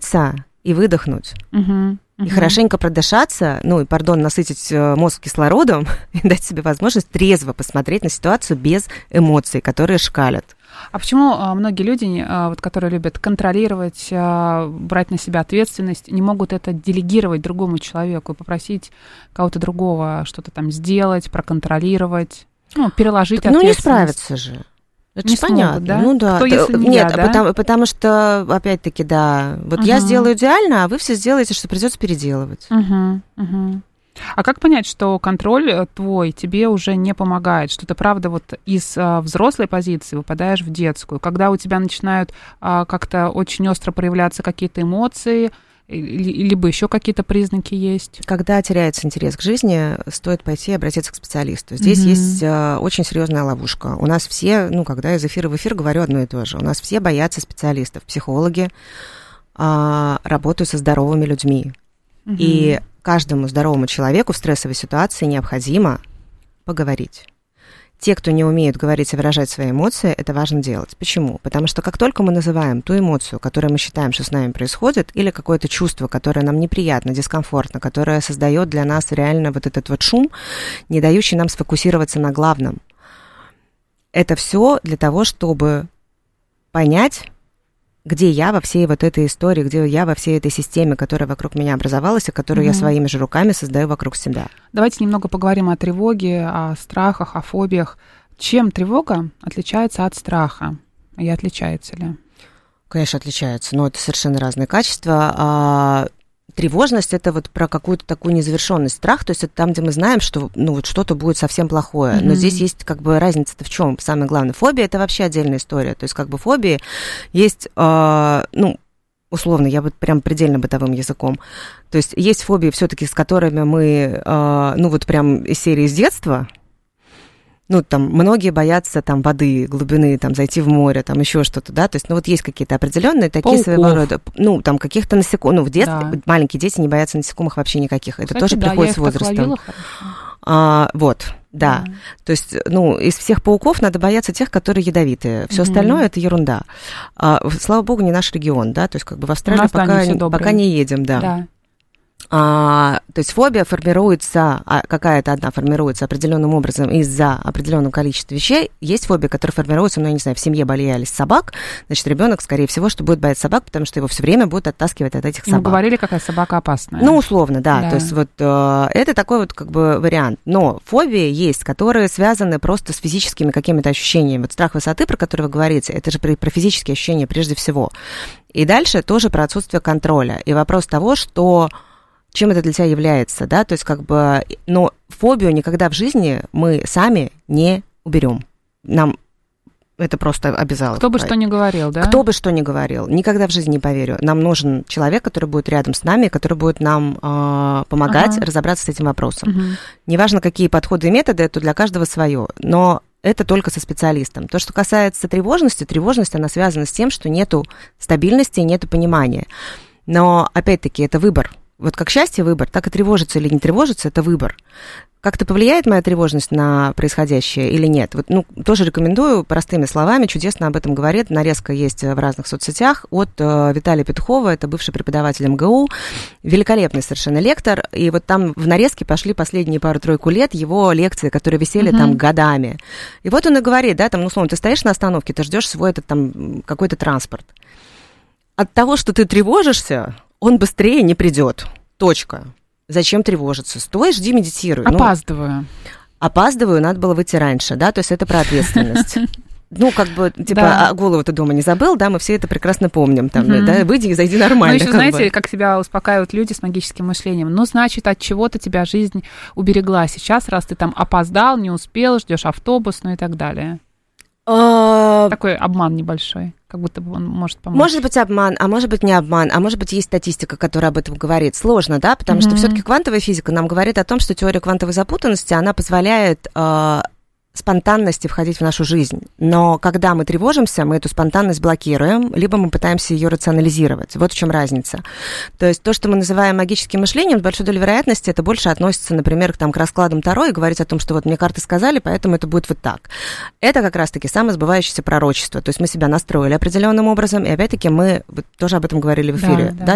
остановиться и выдохнуть. И хорошенько продышаться, насытить мозг кислородом и дать себе возможность трезво посмотреть на ситуацию без эмоций, которые шкалят. А почему многие люди, которые любят контролировать, брать на себя ответственность, не могут это делегировать другому человеку и попросить кого-то другого что-то там сделать, проконтролировать, переложить ответственность? Не справятся же. Это не же понятно. Смогут, да? Да. Кто, если не Нет, я, да? потому что, опять-таки, да, я сделаю идеально, а вы все сделаете, что придется переделывать. А как понять, что контроль твой тебе уже не помогает, что ты, правда, из взрослой позиции выпадаешь в детскую, когда у тебя начинают как-то очень остро проявляться какие-то эмоции, либо еще какие-то признаки есть? Когда теряется интерес к жизни, стоит пойти и обратиться к специалисту. Здесь есть очень серьезная ловушка. У нас все, когда я из эфира в эфир говорю одно и то же, у нас все боятся специалистов. Психологи работают со здоровыми людьми. И каждому здоровому человеку в стрессовой ситуации необходимо поговорить. Те, кто не умеют говорить и выражать свои эмоции, это важно делать. Почему? Потому что как только мы называем ту эмоцию, которую мы считаем, что с нами происходит, или какое-то чувство, которое нам неприятно, дискомфортно, которое создает для нас реально этот шум, не дающий нам сфокусироваться на главном, это все для того, чтобы понять, где я во всей этой истории, где я во всей этой системе, которая вокруг меня образовалась, и которую я своими же руками создаю вокруг себя. Давайте немного поговорим о тревоге, о страхах, о фобиях. Чем тревога отличается от страха? И отличается ли? Конечно, отличается, но это совершенно разные качества. Тревожность – это про какую-то такую незавершенность. Страх, то есть это там, где мы знаем, что что-то будет совсем плохое. Но здесь есть разница-то в чем? Самое главное, фобия – это вообще отдельная история. То есть фобии есть, условно, я прям предельно бытовым языком. То есть есть фобии все-таки, с которыми мы, прям из серии с детства. Многие боятся воды, глубины, зайти в море, еще что-то, да, то есть, есть какие-то определенные такие своего рода, каких-то насекомых, в детстве маленькие дети не боятся насекомых вообще никаких, это тоже приходит с возрастом. Да. То есть, из всех пауков надо бояться тех, которые ядовитые. Все остальное это ерунда. Слава богу, не наш регион, да, то есть, в Австралии пока не едем, да. То есть фобия формируется, какая-то одна формируется определенным образом из-за определенного количества вещей. Есть фобия, которая формируется, в семье боялись собак, значит, ребенок, скорее всего, что будет бояться собак, потому что его все время будут оттаскивать от этих собак. Мы говорили, какая собака опасная. Условно, да. То есть это такой вариант. Но фобии есть, которые связаны просто с физическими какими-то ощущениями. Страх высоты, про который вы говорите, это же про физические ощущения прежде всего. И дальше тоже про отсутствие контроля. И вопрос того, что чем это для тебя является, да, то есть но фобию никогда в жизни мы сами не уберем. Нам это просто обязаловка. Кто бы что ни говорил, да? Кто бы что ни говорил, никогда в жизни не поверю. Нам нужен человек, который будет рядом с нами, который будет нам помогать разобраться с этим вопросом. Неважно, какие подходы и методы, это для каждого свое, но это только со специалистом. То, что касается тревожности, она связана с тем, что нету стабильности, нету понимания. Но, опять-таки, это выбор. Как счастье выбор, так и тревожиться или не тревожиться – это выбор. Как-то повлияет моя тревожность на происходящее или нет? Тоже рекомендую простыми словами, чудесно об этом говорит. Нарезка есть в разных соцсетях от Виталия Петухова, это бывший преподаватель МГУ, великолепный совершенно лектор. И там в нарезке пошли последние пару-тройку лет его лекции, которые висели годами. И он и говорит, да, условно, ты стоишь на остановке, ты ждешь свой какой-то транспорт. От того, что ты тревожишься, он быстрее не придет. Точка. Зачем тревожиться? Стой, жди, медитируй. Опаздываю, надо было выйти раньше, да, то есть это про ответственность. Голову ты дома не забыл, да, мы все это прекрасно помним, да, выйди и зайди нормально. Еще знаете, как себя успокаивают люди с магическим мышлением. Значит, от чего-то тебя жизнь уберегла сейчас, раз ты опоздал, не успел, ждешь автобус, и так далее. Такой обман небольшой, как будто бы он может помочь. Может быть обман, а может быть не обман, а может быть есть статистика, которая об этом говорит. Сложно, да, потому что все-таки квантовая физика нам говорит о том, что теория квантовой запутанности, она позволяет спонтанности входить в нашу жизнь. Но когда мы тревожимся, мы эту спонтанность блокируем, либо мы пытаемся ее рационализировать. Вот в чем разница. То есть то, что мы называем магическим мышлением, с большой долей вероятности это больше относится, например, к раскладам Таро и говорить о том, что мне карты сказали, поэтому это будет вот так. Это как раз-таки самосбывающееся пророчество. То есть мы себя настроили определенным образом, и опять-таки мы тоже об этом говорили в эфире. Да.